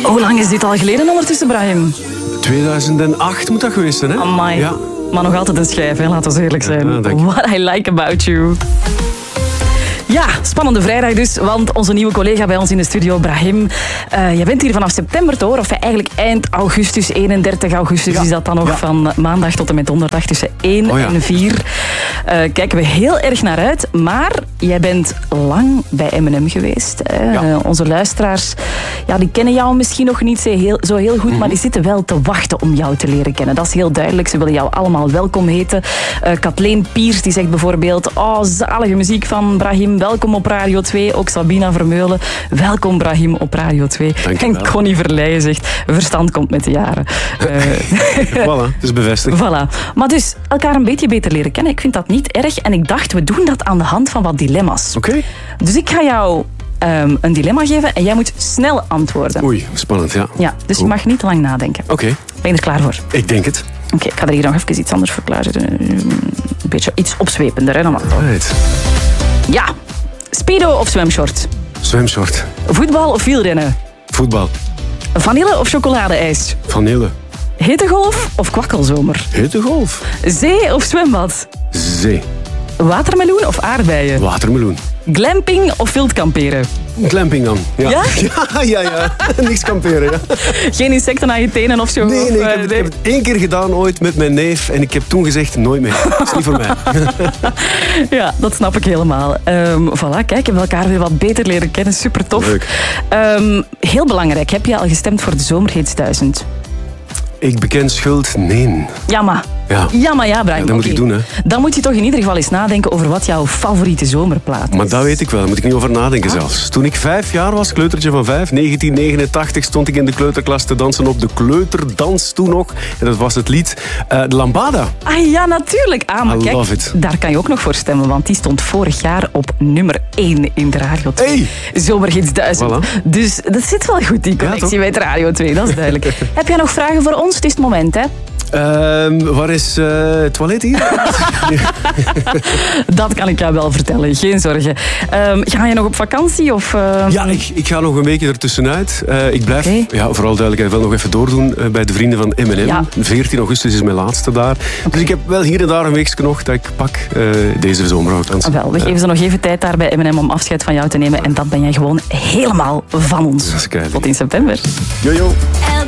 Hoe lang is dit al geleden ondertussen, Brahim? 2008 moet dat geweest zijn, hè? Amai. Ja. Maar nog altijd een schijf, hè? Laten we eerlijk zijn. Ja, What I Like About You. Ja, spannende vrijdag dus, want onze nieuwe collega bij ons in de studio, Brahim, jij bent hier vanaf september te horen, of eigenlijk eind augustus, 31 augustus is dat dan nog, van maandag tot en met donderdag tussen 1 en 4. Kijken we heel erg naar uit, maar jij bent lang bij M&M geweest. Onze luisteraars, die kennen jou misschien nog niet zo heel goed, maar die zitten wel te wachten om jou te leren kennen. Dat is heel duidelijk, ze willen jou allemaal welkom heten. Kathleen Piers, die zegt bijvoorbeeld, zalige muziek van Brahim, welkom op Radio 2. Ook Sabina Vermeulen, welkom Brahim op Radio 2. En Connie Verleijen zegt, verstand komt met de jaren. Voilà, het is bevestigd. Voilà. Maar dus, elkaar een beetje beter leren kennen, ik vind dat niet erg. En ik dacht, we doen dat aan de hand van wat dilemma's. Oké. Dus ik ga jou een dilemma geven en jij moet snel antwoorden. Oei, spannend, ja. Ja, dus je mag niet te lang nadenken. Oké. Ben je er klaar voor? Ik denk het. Oké, ik ga er hier nog even iets anders voor klaarzetten. Een beetje iets opzwepender, hè, dan maar. Right. Ja. Speedo of zwemshort? Zwemshort. Voetbal of wielrennen? Voetbal. Vanille of chocoladeijs? Vanille. Hittegolf of kwakkelzomer? Hittegolf. Zee of zwembad? Zee. Watermeloen of aardbeien? Watermeloen. Glamping of wildkamperen? Glamping dan. Ja? Ja. Niks kamperen, ja. Geen insecten aan je tenen of zo? Nee, ik heb het 1 keer gedaan ooit met mijn neef en ik heb toen gezegd, nooit meer. Dat is niet voor mij. Ja, dat snap ik helemaal. Voilà, kijk, we hebben elkaar weer wat beter leren kennen. Super tof. Leuk. Heel belangrijk, heb je al gestemd voor de Zomerhits 1000? Ik beken schuld, nee. Ja, maar Brahim. Dat moet ik doen, hè. Dan moet je toch in ieder geval eens nadenken over wat jouw favoriete zomerplaat is. Maar dat weet ik wel, daar moet ik niet over nadenken zelfs. Toen ik 5 jaar was, kleutertje van 5, 1989, stond ik in de kleuterklas te dansen op de kleuterdans toen nog. En dat was het lied De Lambada. Ah ja, natuurlijk. Maar I kijk, love it. daar kan je ook nog voor stemmen, want die stond vorig jaar op nummer 1 in de Radio 2. Hey. Zomerhits 1000. Voilà. Dus dat zit wel goed, die connectie met de Radio 2, dat is duidelijk. Heb jij nog vragen voor ons? Het is het moment, hè? Waar is het toilet hier? Dat kan ik jou wel vertellen, geen zorgen. Ga je nog op vakantie? Of, Ja, ik ga nog een weekje ertussenuit. Ik blijf, vooral duidelijkheid, wel nog even doordoen bij de vrienden van M&M. Ja. 14 augustus is mijn laatste daar. Okay. Dus ik heb wel hier en daar een weekje nog dat ik pak deze zomervakantie. Wel, we geven ze nog even tijd daar bij M&M om afscheid van jou te nemen. En dat ben jij gewoon helemaal van ons. Dat is keilig. Tot in september. Jojo.